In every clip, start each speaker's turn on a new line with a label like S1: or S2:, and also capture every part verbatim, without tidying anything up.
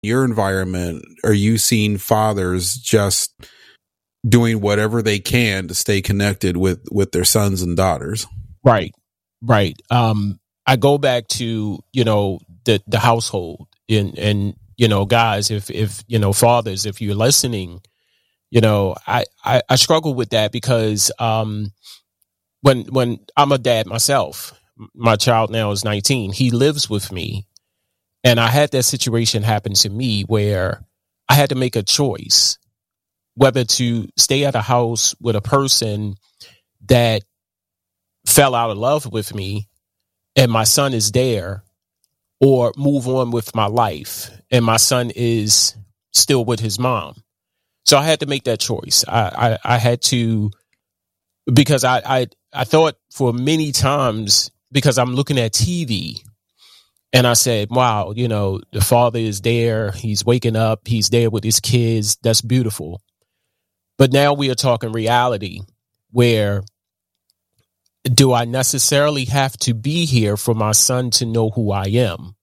S1: your environment, are you seeing fathers just doing whatever they can to stay connected with, with their sons and daughters?
S2: Right, right. Um, I go back to, you know, the, the household and, and, you know, guys, if, if, you know, fathers, if you're listening, you know, I, I, I struggle with that because, um, when, when I'm a dad myself, my child now is nineteen, he lives with me. And I had that situation happen to me where I had to make a choice whether to stay at a house with a person that fell out of love with me and my son is there, or move on with my life and my son is still with his mom. So I had to make that choice. I, I, I had to, because I, I, I thought for many times, because I'm looking at T V and I said, wow, you know, the father is there. He's waking up. He's there with his kids. That's beautiful. But now we are talking reality, where do I necessarily have to be here for my son to know who I am?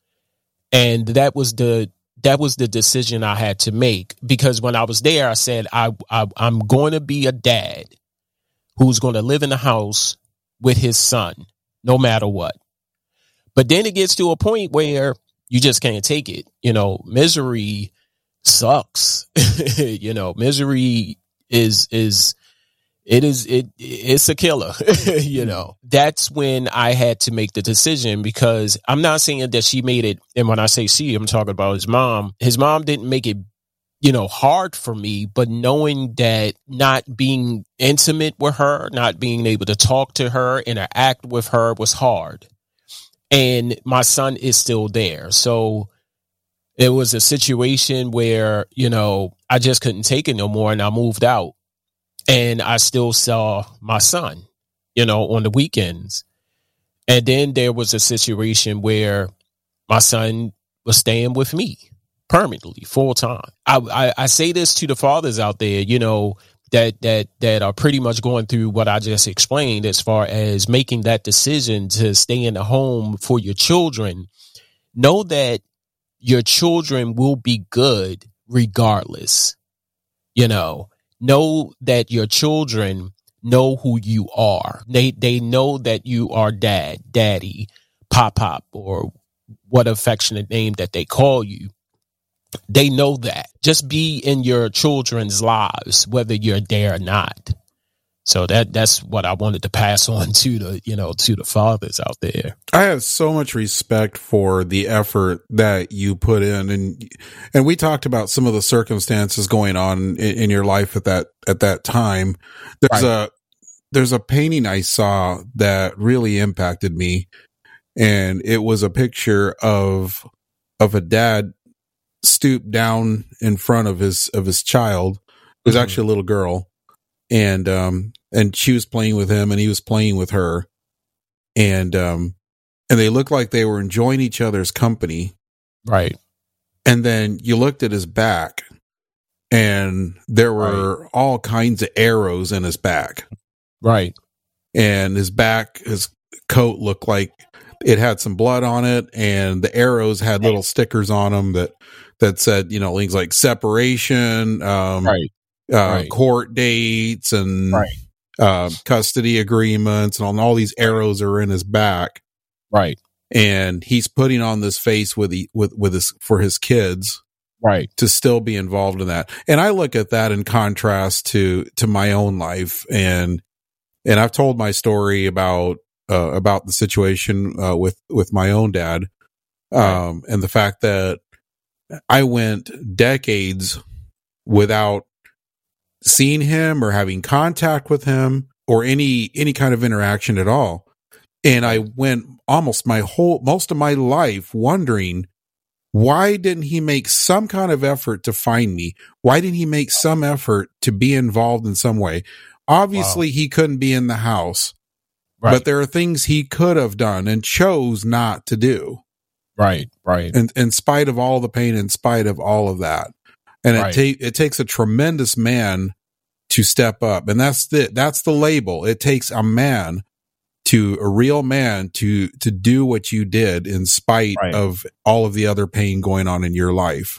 S2: And that was the that was the decision I had to make, because when I was there, I said, I, I I'm going to be a dad who's going to live in the house with his son, no matter what. But then it gets to a point where you just can't take it. You know, misery sucks. You know, misery is, is, it is, it, it's a killer. You know, that's when I had to make the decision, because I'm not saying that she made it. And when I say she, I'm talking about his mom. His mom didn't make it, you know, hard for me, but knowing that not being intimate with her, not being able to talk to her, interact with her was hard. And my son is still there. So it was a situation where, you know, I just couldn't take it no more. And I moved out, and I still saw my son, you know, on the weekends. And then there was a situation where my son was staying with me permanently, full time. I, I, I say this to the fathers out there, you know, that that that are pretty much going through what I just explained, as far as making that decision to stay in the home for your children. Know that your children will be good regardless. You know, know that your children know who you are. They they know that you are dad, daddy, pop pop, or what affectionate name that they call you. They know that. Just be in your children's lives, whether you're there or not. So that that's what I wanted to pass on to the, you know, to the fathers out there.
S1: I have so much respect for the effort that you put in, and and we talked about some of the circumstances going on in, in your life at that at that time. There's right. a there's a painting I saw that really impacted me, and it was a picture of of a dad stooped down in front of his of his child. It was mm-hmm. actually a little girl, and um and she was playing with him and he was playing with her, and um and they looked like they were enjoying each other's company. Right. And then you looked at his back, and there were right. all kinds of arrows in his back. Right. And his back, his coat looked like it had some blood on it, and the arrows had little stickers on them that that said, you know, things like separation, um, right. Uh, right. court dates, and right. uh, custody agreements, and all, and all these arrows are in his back. Right. And he's putting on this face with the, with with his for his kids. Right. To still be involved in that. And I look at that in contrast to to my own life, and and I've told my story about uh, about the situation uh, with with my own dad, um, right. and the fact that I went decades without seeing him or having contact with him or any any kind of interaction at all. And I went almost my whole most of my life wondering, why didn't he make some kind of effort to find me? Why didn't he make some effort to be involved in some way? Obviously, wow. he couldn't be in the house, right. but there are things he could have done and chose not to do. Right, right. And in spite of all the pain, in spite of all of that. And right. it, ta- it takes a tremendous man to step up. And that's the, that's the label. It takes a man to a real man to, to do what you did in spite right. of all of the other pain going on in your life.